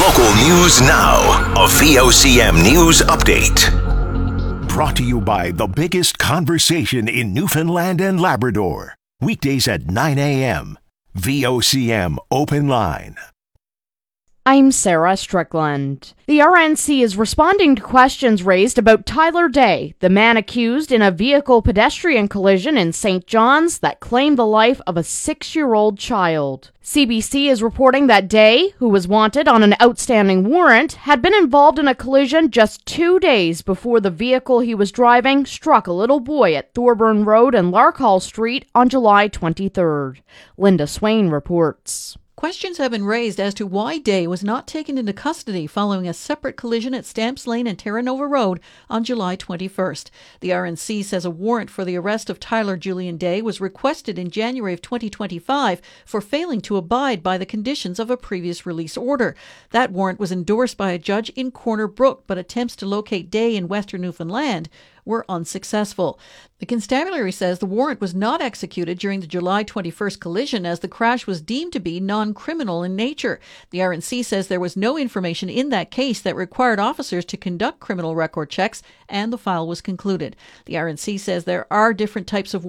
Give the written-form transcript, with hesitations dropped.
Local news now. A VOCM news update. Brought to you by the biggest conversation in Newfoundland and Labrador. Weekdays at 9 a.m. VOCM Open Line. I'm Sarah Strickland. The RNC is responding to questions raised about Tyler Day, the man accused in a vehicle-pedestrian collision in St. John's that claimed the life of a 6-year-old child. CBC is reporting that Day, who was wanted on an outstanding warrant, had been involved in a collision just 2 days before the vehicle he was driving struck a little boy at Thorburn Road and Larkhall Street on July 23rd. Linda Swain reports. Questions have been raised as to why Day was not taken into custody following a separate collision at Stamps Lane and Terra Nova Road on July 21st. The RNC says a warrant for the arrest of Tyler Julian Day was requested in January of 2025 for failing to abide by the conditions of a previous release order. That warrant was endorsed by a judge in Corner Brook, but attempts to locate Day in Western Newfoundland were unsuccessful. The constabulary says the warrant was not executed during the July 21st collision as the crash was deemed to be non-criminal in nature. The RNC says there was no information in that case that required officers to conduct criminal record checks, and the file was concluded. The RNC says there are different types of